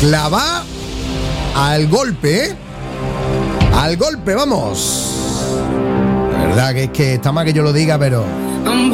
clava al golpe, ¿eh? Al golpe, vamos. La verdad que es que está mal que yo lo diga, pero